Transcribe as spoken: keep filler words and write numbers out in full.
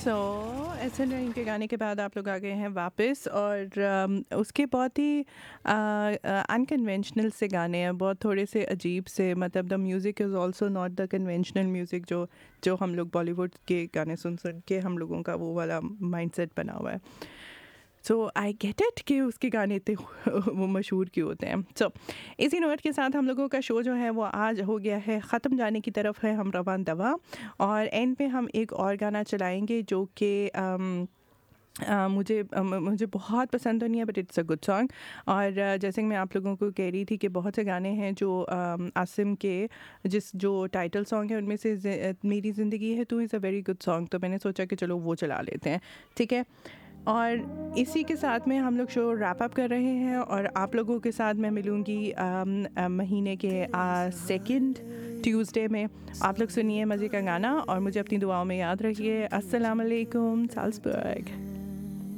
सो SN रहीम के गाने के बाद आप लोग आ गए हैं वापस और अम, उसके बहुत ही अनकन्वेंशनल से गाने हैं, बहुत थोड़े से अजीब से, मतलब the music is also not the conventional music जो जो हम लोग बॉलीवुड के गाने सुन सुन के हम लोगों का वो वाला माइंडसेट बना हुआ है। सो आई गेट इट कि उसके गाने इतने वो मशहूर क्यों होते हैं। सो इसी नोट के साथ हम लोगों का शो जो है वो आज हो गया है ख़त्म, जाने की तरफ है हम रवान दवा। और एंड पे हम एक और गाना चलाएंगे जो कि अम, अ, मुझे अ, म- मुझे बहुत पसंद तो नहीं है, but it's a good song. और अ, जैसे कि मैं आप लोगों को कह रही थी कि बहुत से गाने हैं जो अम, आसिम के, जिस जो टाइटल सॉन्ग है उनमें से ज़ि- अ, मेरी ज़िंदगी है तू is a very good song, तो मैंने सोचा कि चलो वो चला लेते हैं, ठीक है। और इसी के साथ में हम लोग शो रैप अप कर रहे हैं और आप लोगों के साथ मैं मिलूँगी अम, अ, महीने के सेकंड ट्यूसडे में। आप लोग सुनिए मज़े का गाना और मुझे अपनी दुआओं में याद रखिए। अस्सलाम वालेकुम, साल्सबर्ग।